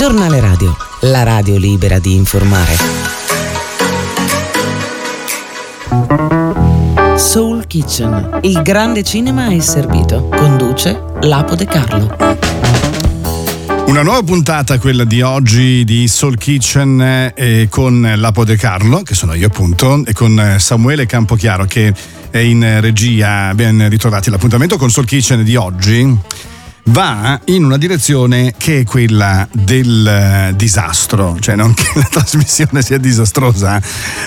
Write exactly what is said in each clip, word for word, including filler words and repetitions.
Giornale Radio, la radio libera di informare. Soul Kitchen, il grande cinema è servito. Conduce Lapo De Carlo. Una nuova puntata, quella di oggi di Soul Kitchen, eh, con Lapo De Carlo, che sono io appunto, e con Samuele Campochiaro che è in regia. Ben ritrovati. L'appuntamento con Soul Kitchen di oggi va in una direzione che è quella del disastro, cioè non che la trasmissione sia disastrosa,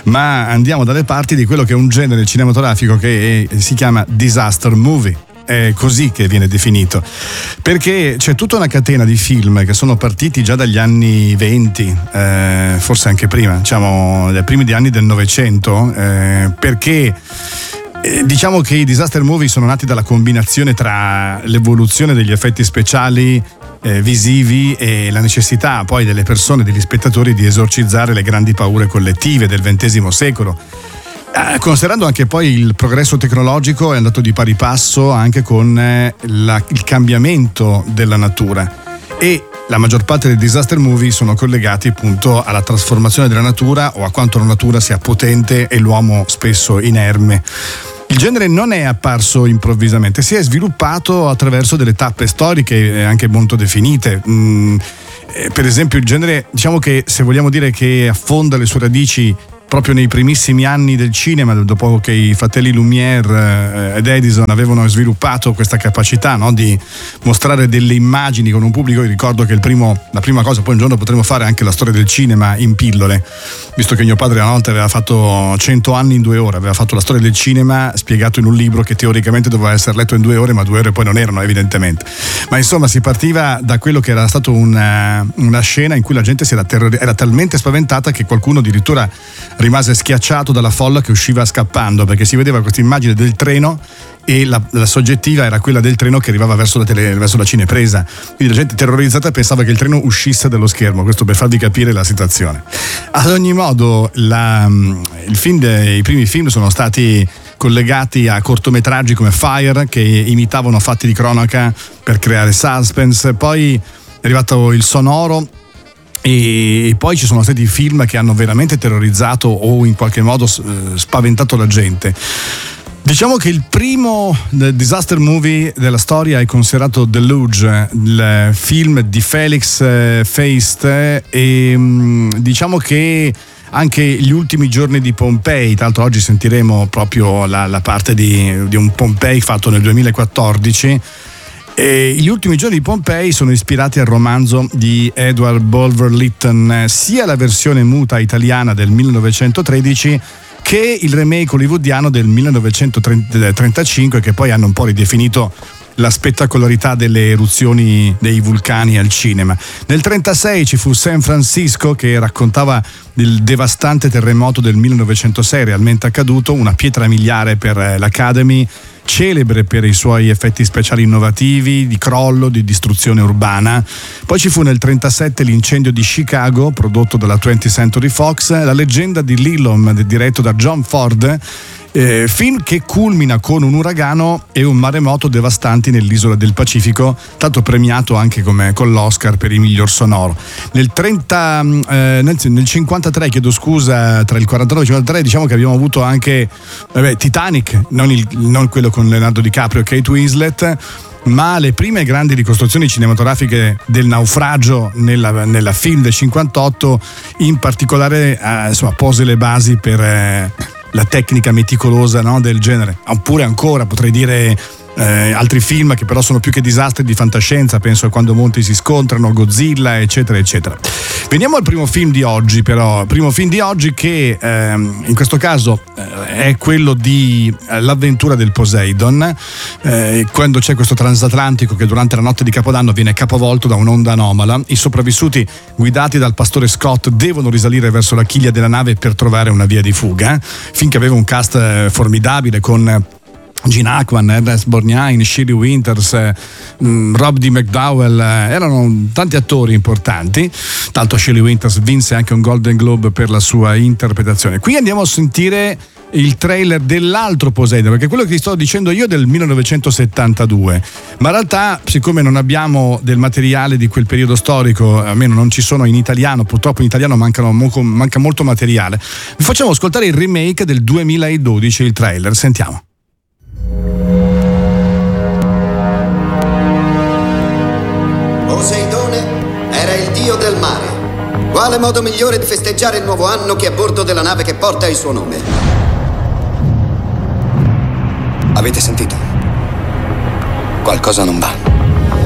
ma andiamo dalle parti di quello che è un genere cinematografico che è, si chiama disaster movie. È così che viene definito, perché c'è tutta una catena di film che sono partiti già dagli anni venti, eh, forse anche prima, diciamo dai primi anni del Novecento, eh, perché eh, diciamo che i disaster movie sono nati dalla combinazione tra l'evoluzione degli effetti speciali eh, visivi e la necessità poi delle persone, degli spettatori, di esorcizzare le grandi paure collettive del ventesimo secolo. Eh, considerando anche poi il progresso tecnologico, è andato di pari passo anche con eh, la, il cambiamento della natura, e la maggior parte dei disaster movie sono collegati appunto alla trasformazione della natura o a quanto la natura sia potente e l'uomo spesso inerme. Il genere non è apparso improvvisamente, si è sviluppato attraverso delle tappe storiche anche molto definite. Mm, eh, per esempio il genere, diciamo che se vogliamo dire che affonda le sue radici proprio nei primissimi anni del cinema, dopo che i fratelli Lumière ed Edison avevano sviluppato questa capacità, no, di mostrare delle immagini con un pubblico. Io ricordo che il primo, la prima cosa, poi un giorno potremo fare anche la storia del cinema in pillole, visto che mio padre una volta aveva fatto cento anni in due ore, aveva fatto la storia del cinema spiegato in un libro che teoricamente doveva essere letto in due ore, ma due ore poi non erano, evidentemente. Ma insomma, si partiva da quello che era stato una, una scena in cui la gente si era, terror- era talmente spaventata che qualcuno addirittura rimase schiacciato dalla folla che usciva scappando, perché si vedeva questa immagine del treno e la, la soggettiva era quella del treno che arrivava verso la, tele, verso la cinepresa. Quindi la gente terrorizzata pensava che il treno uscisse dallo schermo, questo per farvi capire la situazione. Ad ogni modo, la, il film de, i primi film sono stati collegati a cortometraggi come Fire, che imitavano fatti di cronaca per creare suspense. Poi è arrivato il sonoro, e poi ci sono stati film che hanno veramente terrorizzato o in qualche modo spaventato la gente. Diciamo che il primo disaster movie della storia è considerato Deluge, il film di Felix Feist, e diciamo che anche Gli ultimi giorni di Pompei, tra l'altro oggi sentiremo proprio la, la parte di, di un Pompei fatto nel duemilaquattordici. E Gli ultimi giorni di Pompei sono ispirati al romanzo di Edward Bulwer Lytton, sia la versione muta italiana del millenovecentotredici che il remake hollywoodiano del millenovecentotrentacinque, che poi hanno un po' ridefinito la spettacolarità delle eruzioni dei vulcani al cinema. Nel trentasei ci fu San Francisco, che raccontava del devastante terremoto del millenovecentosei realmente accaduto, una pietra miliare per l'Academy, celebre per i suoi effetti speciali innovativi, di crollo, di distruzione urbana. Poi ci fu nel trentasette L'incendio di Chicago, prodotto dalla twentieth Century Fox, La leggenda di Lilom, diretto da John Ford, eh, film che culmina con un uragano e un maremoto devastanti nell'isola del Pacifico, tanto premiato anche come con l'Oscar per il miglior sonoro. Nel trenta, eh, nel, nel cinquantatré, chiedo scusa, tra il quarantanove e il cinquantatré, diciamo che abbiamo avuto anche vabbè, Titanic, non, il, non quello con Leonardo DiCaprio e Kate Winslet, ma le prime grandi ricostruzioni cinematografiche del naufragio nella, nella film del cinquantotto, in particolare eh, insomma, pose le basi per eh, la tecnica meticolosa, no, del genere. Oppure ancora potrei dire eh, altri film che però sono più che disastri di fantascienza, penso a Quando monti si scontrano, Godzilla, eccetera eccetera. Veniamo al primo film di oggi, però primo film di oggi che ehm, in questo caso eh, è quello di eh, L'avventura del Poseidon, eh, quando c'è questo transatlantico che durante la notte di Capodanno viene capovolto da un'onda anomala. I sopravvissuti, guidati dal pastore Scott, devono risalire verso la chiglia della nave per trovare una via di fuga, finché aveva un cast eh, formidabile con Gene Hackman, Ernest Borgnine, Shelley Winters, eh, Rob D. McDowell, eh, erano tanti attori importanti. Tanto Shelley Winters vinse anche un Golden Globe per la sua interpretazione. Qui andiamo a sentire il trailer dell'altro Poseidon, perché quello che ti sto dicendo io è del millenovecentosettantadue, ma in realtà siccome non abbiamo del materiale di quel periodo storico, almeno non ci sono in italiano, purtroppo in italiano mancano, manca molto materiale, vi facciamo ascoltare il remake del duemiladodici, il trailer, sentiamo. Poseidone era il dio del mare. Quale modo migliore di festeggiare il nuovo anno che a bordo della nave che porta il suo nome? Avete sentito? Qualcosa non va.